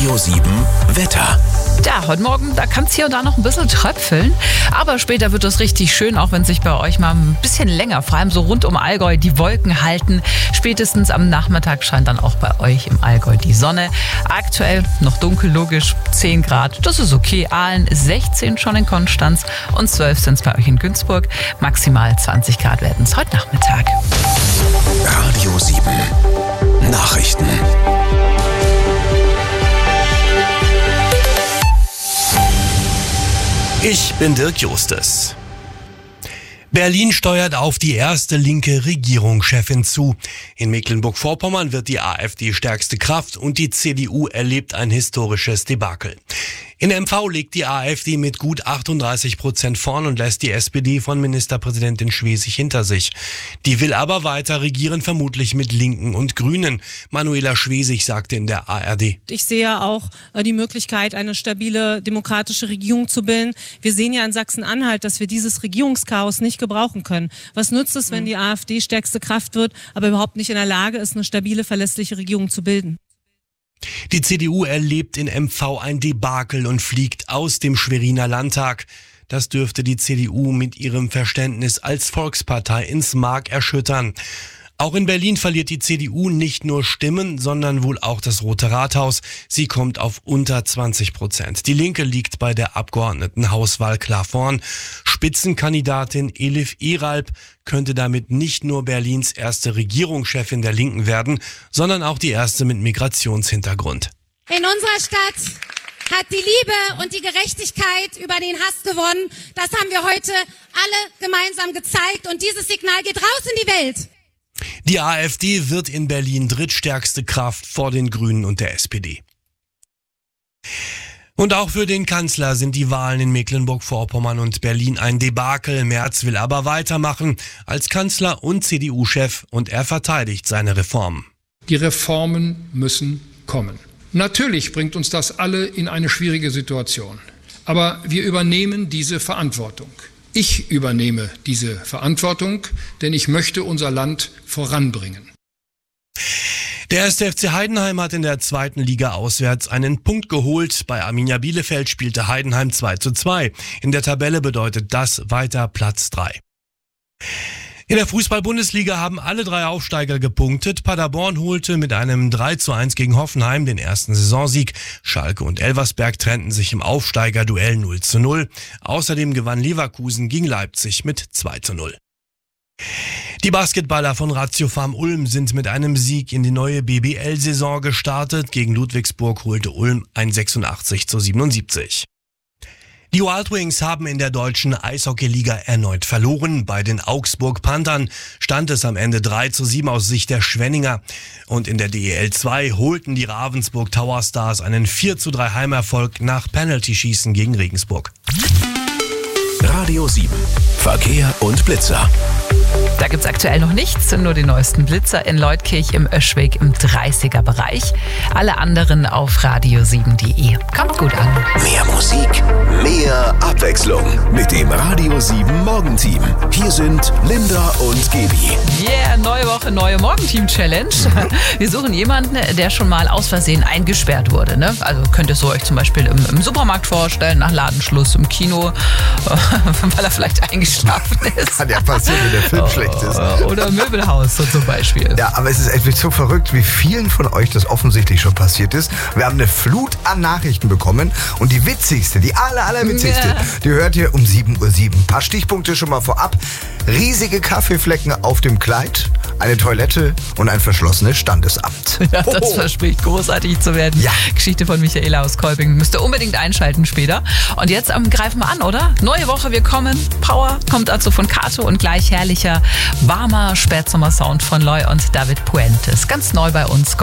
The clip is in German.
Radio 7 Wetter. Ja, heute Morgen, da kann es hier und da noch ein bisschen tröpfeln. Aber später wird es richtig schön, auch wenn sich bei euch mal ein bisschen länger, vor allem so rund um Allgäu, die Wolken halten. Spätestens am Nachmittag scheint dann auch bei euch im Allgäu die Sonne. Aktuell noch dunkel, logisch, 10 Grad. Das ist okay. Aalen 16 schon in Konstanz und 12 sind es bei euch in Günzburg. Maximal 20 Grad werden es heute Nachmittag. Radio 7 Nachrichten. Ich bin Dirk Justus. Berlin steuert auf die erste linke Regierungschefin zu. In Mecklenburg-Vorpommern wird die AfD stärkste Kraft und die CDU erlebt ein historisches Debakel. In MV liegt die AfD mit gut 38% vorn und lässt die SPD von Ministerpräsidentin Schwesig hinter sich. Die will aber weiter regieren, vermutlich mit Linken und Grünen. Manuela Schwesig sagte in der ARD. Ich sehe auch die Möglichkeit, eine stabile demokratische Regierung zu bilden. Wir sehen ja in Sachsen-Anhalt, dass wir dieses Regierungschaos nicht gebrauchen können. Was nützt es, wenn die AfD stärkste Kraft wird, aber überhaupt nicht in der Lage ist, eine stabile, verlässliche Regierung zu bilden? Die CDU erlebt in MV ein Debakel und fliegt aus dem Schweriner Landtag. Das dürfte die CDU mit ihrem Verständnis als Volkspartei ins Mark erschüttern. Auch in Berlin verliert die CDU nicht nur Stimmen, sondern wohl auch das Rote Rathaus. Sie kommt auf unter 20%. Die Linke liegt bei der Abgeordnetenhauswahl klar vorn. Spitzenkandidatin Elif Eralp könnte damit nicht nur Berlins erste Regierungschefin der Linken werden, sondern auch die erste mit Migrationshintergrund. In unserer Stadt hat die Liebe und die Gerechtigkeit über den Hass gewonnen. Das haben wir heute alle gemeinsam gezeigt und dieses Signal geht raus in die Welt. Die AfD wird in Berlin drittstärkste Kraft vor den Grünen und der SPD. Und auch für den Kanzler sind die Wahlen in Mecklenburg-Vorpommern und Berlin ein Debakel. Merz will aber weitermachen als Kanzler und CDU-Chef und er verteidigt seine Reformen. Die Reformen müssen kommen. Natürlich bringt uns das alle in eine schwierige Situation. Aber wir übernehmen diese Verantwortung. Ich übernehme diese Verantwortung, denn ich möchte unser Land voranbringen. Der 1. FC Heidenheim hat in der 2. Liga auswärts einen Punkt geholt. Bei Arminia Bielefeld spielte Heidenheim 2:2. In der Tabelle bedeutet das weiter Platz 3. In der Fußball-Bundesliga haben alle 3 Aufsteiger gepunktet. Paderborn holte mit einem 3:1 gegen Hoffenheim den ersten Saisonsieg. Schalke und Elversberg trennten sich im Aufsteigerduell 0:0. Außerdem gewann Leverkusen gegen Leipzig mit 2:0. Die Basketballer von Ratiofarm Ulm sind mit einem Sieg in die neue BBL-Saison gestartet. Gegen Ludwigsburg holte Ulm ein 86:77. Die Wild Wings haben in der deutschen Eishockeyliga erneut verloren. Bei den Augsburg Panthern stand es am Ende 3:7 aus Sicht der Schwenninger. Und in der DEL 2 holten die Ravensburg Tower Stars einen 4:3 Heimerfolg nach Penalty-Schießen gegen Regensburg. Radio 7 Verkehr und Blitzer. Da gibt's aktuell noch nichts, nur die neuesten Blitzer in Leutkirch im Öschweg im 30er-Bereich. Alle anderen auf radio7.de. Kommt gut an. Mehr Musik, mehr Abwechslung mit dem Radio 7 Morgenteam. Hier sind Linda und Gaby. Yeah, neue Woche, neue Morgenteam-Challenge. Wir suchen jemanden, der schon mal aus Versehen eingesperrt wurde. Ne? Also könnt ihr so euch zum Beispiel im Supermarkt vorstellen, nach Ladenschluss, im Kino, weil er vielleicht eingeschlafen ist. Kann ja passieren, wenn der Film schlecht ist. Oder im Möbelhaus so zum Beispiel. Ja, aber es ist echt so verrückt, wie vielen von euch das offensichtlich schon passiert ist. Wir haben eine Flut an Nachrichten bekommen und die witzigste, die allerwitzigste, die hört ihr um 7:07 Uhr. Ein paar Stichpunkte schon mal vorab. Riesige Kaffeeflecken auf dem Kleid, eine Toilette und ein verschlossenes Standesamt. Ja, das verspricht großartig zu werden. Ja. Geschichte von Michaela aus Kolping. Müsst ihr unbedingt einschalten später. Und jetzt greifen wir an, oder? Neue Woche, wir kommen. Power kommt dazu von Kato und gleich herrlicher, warmer Spätsommer-Sound von Loy und David Puentes. Ganz neu bei uns.